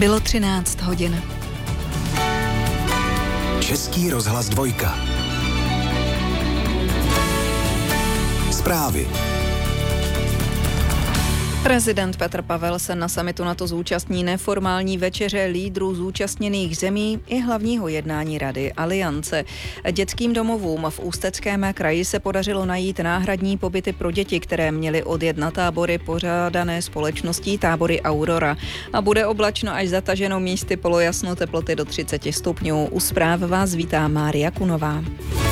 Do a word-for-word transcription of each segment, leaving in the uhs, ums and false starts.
Bylo třináct hodin. Český rozhlas dvojka. Zprávy. Prezident Petr Pavel se na summitu NATO zúčastní neformální večeře lídrů zúčastněných zemí i hlavního jednání Rady Aliance. Dětským domovům v Ústeckém kraji se podařilo najít náhradní pobyty pro děti, které měly odjet na tábory pořádané společností Tábory Aurora. A bude oblačno až zataženo, místy polojasno, teploty do třicet stupňů. U zpráv vás vítá Mária Kunová.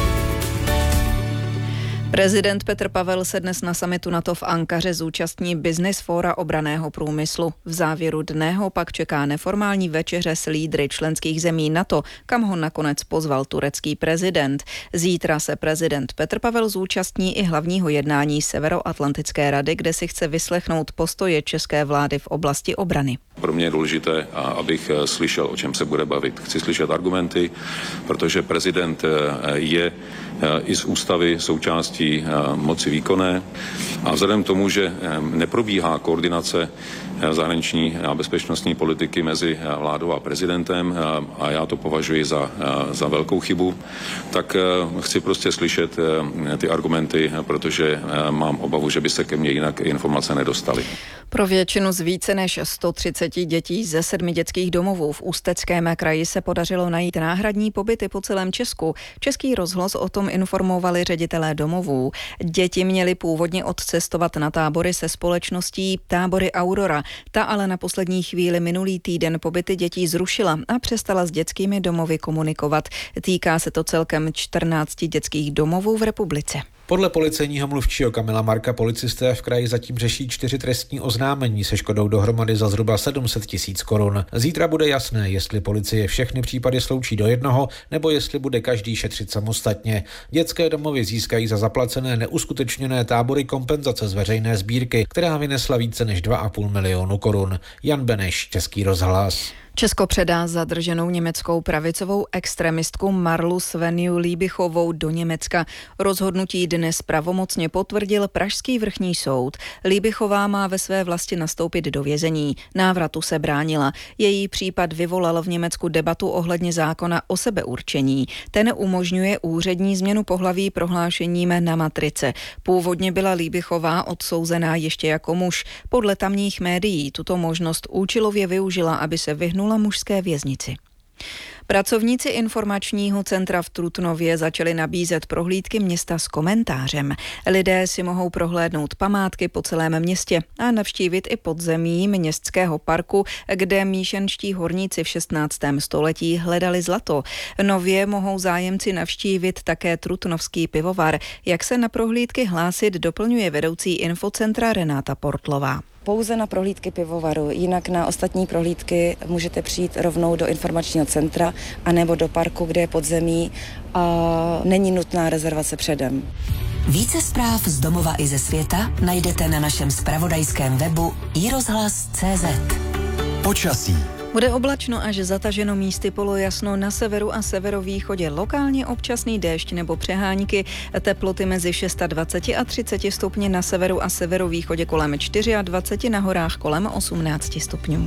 Prezident Petr Pavel se dnes na summitu NATO v Ankaře zúčastní Business Fóra obranného průmyslu. V závěru dne ho pak čeká neformální večeře s lídry členských zemí NATO, kam ho nakonec pozval turecký prezident. Zítra se prezident Petr Pavel zúčastní i hlavního jednání Severoatlantické rady, kde si chce vyslechnout postoje české vlády v oblasti obrany. Pro mě je důležité, abych slyšel, o čem se bude bavit. Chci slyšet argumenty, protože prezident je i z ústavy součástí moci výkonné a vzhledem k tomu, že neprobíhá koordinace zahraniční a bezpečnostní politiky mezi vládou a prezidentem, a já to považuji za, za velkou chybu, tak chci prostě slyšet ty argumenty, protože mám obavu, že by se ke mně jinak informace nedostaly. Pro většinu z více než sto třicet dětí ze sedmi dětských domovů v Ústeckém kraji se podařilo najít náhradní pobyty po celém Česku. Český rozhlas o tom informovali ředitelé domovů. Děti měly původně odcestovat na tábory se společností Tábory Aurora. Ta ale na poslední chvíli minulý týden pobyty dětí zrušila a přestala s dětskými domovy komunikovat. Týká se to celkem čtrnácti dětských domovů v republice. Podle policejního mluvčího Kamila Marka policisté v kraji zatím řeší čtyři trestní oznámení se škodou dohromady za zhruba sedm set tisíc korun. Zítra bude jasné, jestli policie všechny případy sloučí do jednoho, nebo jestli bude každý šetřit samostatně. Dětské domovy získají za zaplacené neuskutečněné tábory kompenzace z veřejné sbírky, která vynesla více než dva a půl milionu korun. Jan Beneš, Český rozhlas. Česko předá zadrženou německou pravicovou extremistku Marlu Sveniu Liebichovou do Německa. Rozhodnutí dnes pravomocně potvrdil pražský vrchní soud. Liebichová má ve své vlasti nastoupit do vězení. Návratu se bránila. Její případ vyvolal v Německu debatu ohledně zákona o sebeurčení. Ten umožňuje úřední změnu pohlaví prohlášením na matrice. Původně byla Liebichová odsouzená ještě jako muž. Podle tamních médií tuto možnost účelově využila, aby se vyhnula mužské věznici. Pracovníci informačního centra v Trutnově začali nabízet prohlídky města s komentářem. Lidé si mohou prohlédnout památky po celém městě a navštívit i podzemí městského parku, kde míšenští horníci v šestnáctém století hledali zlato. Nově mohou zájemci navštívit také Trutnovský pivovar. Jak se na prohlídky hlásit, doplňuje vedoucí infocentra Renáta Portlová. Pouze na prohlídky pivovaru, jinak na ostatní prohlídky můžete přijít rovnou do informačního centra anebo do parku, kde je podzemí a není nutná rezervace předem. Více zpráv z domova i ze světa najdete na našem zpravodajském webu i rozhlas tečka cé zet. Počasí. Bude oblačno až zataženo, místy polojasno, na severu a severovýchodě lokálně občasný déšť nebo přehánky, teploty mezi dvacet šest a třicet stupni, na severu a severovýchodě kolem dvacet čtyři, na horách kolem osmnáct stupňů.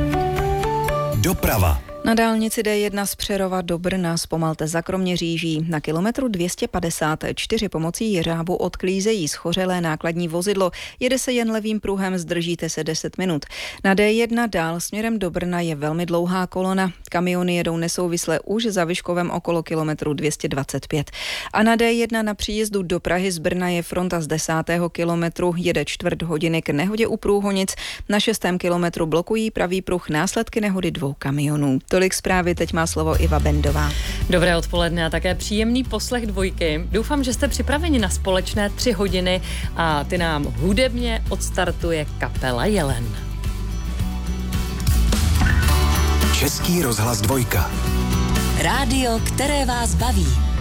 Doprava. Na dálnici D jedna z Přerova do Brna zpomalte za Kroměříží. Na kilometru dvě stě padesát čtyři pomocí jeřábu odklízejí schořelé nákladní vozidlo. Jede se jen levým pruhem, zdržíte se deset minut. Na D jedna dál směrem do Brna je velmi dlouhá kolona. Kamiony jedou nesouvisle už za Vyškovem okolo kilometru dvě stě dvacet pět. A na D jedna na příjezdu do Prahy z Brna je fronta z desátého kilometru. Jede čtvrt hodiny k nehodě u Průhonic. Na šestém kilometru blokují pravý pruh následky nehody dvou kamionů. Tolik zprávy, teď má slovo Iva Bendová. Dobré odpoledne a také příjemný poslech dvojky. Doufám, že jste připraveni na společné tři hodiny a ty nám hudebně odstartuje kapela Jelen. Český rozhlas dvojka. Rádio, které vás baví.